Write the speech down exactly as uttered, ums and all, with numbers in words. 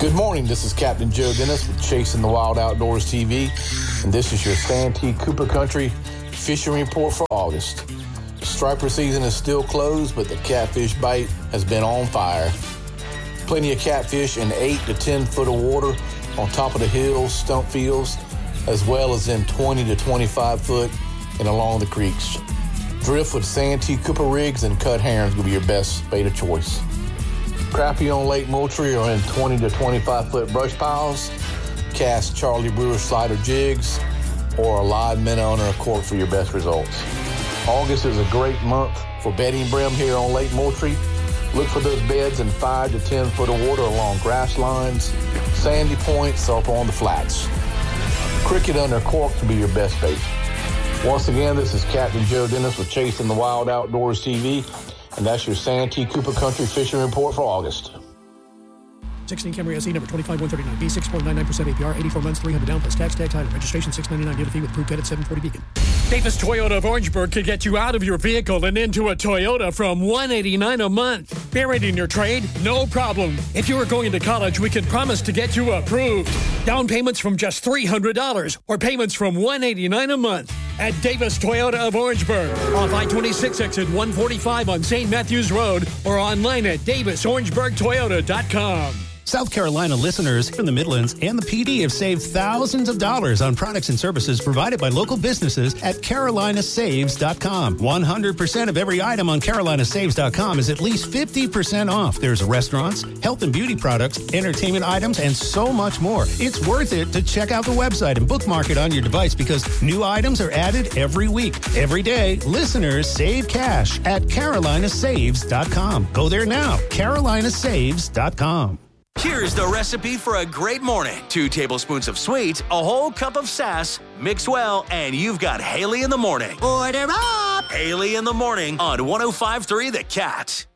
Good morning, this is Captain Joe Dennis with Chasing the Wild Outdoors T V, and this is your Santee Cooper Country fishing report for August. The striper season is still closed, but the catfish bite has been on fire. Plenty of catfish in eight to ten foot of water on top of the hills, stump fields, as well as in twenty to twenty-five foot and along the creeks. Driftwood Santee Cooper rigs and cut herons will be your best bait of choice. Crappie on Lake Moultrie are in twenty to twenty-five foot brush piles. Cast Charlie Brewer slider jigs or a live minnow under a cork for your best results. August is a great month for bedding brim here on Lake Moultrie. Look for those beds in five to ten foot of water along grass lines, sandy points, or up on the flats. Cricket under a cork to be your best bait. Once again, this is Captain Joe Dennis with Chasing the Wild Outdoors T V, and that's your Santee Cooper Country fishing report for August. sixteen Camry S E number twenty-five one thirty-nine, B six point nine nine percent A P R, eighty-four months, three hundred down plus tax, tag title. Registration six ninety-nine, dealer fee with approved credit seven forty Beacon. Davis Toyota of Orangeburg could get you out of your vehicle and into a Toyota from one hundred eighty-nine dollars a month. Buried in your trade? No problem. If you are going to college, we can promise to get you approved. Down payments from just three hundred dollars or payments from one hundred eighty-nine dollars a month at Davis Toyota of Orangeburg. Off I twenty-six exit one forty-five on Saint Matthews Road or online at davis orangeburg toyota dot com. South Carolina listeners from the Midlands and the P D have saved thousands of dollars on products and services provided by local businesses at carolina saves dot com. one hundred percent of every item on carolina saves dot com is at least fifty percent off. There's restaurants, health and beauty products, entertainment items, and so much more. It's worth it to check out the website and bookmark it on your device because new items are added every week. Every day, listeners save cash at carolina saves dot com. Go there now, carolina saves dot com. Here's the recipe for a great morning. Two tablespoons of sweet, a whole cup of sass, mix well, and you've got Haley in the morning. Order up! Haley in the morning on one oh five point three The Cat.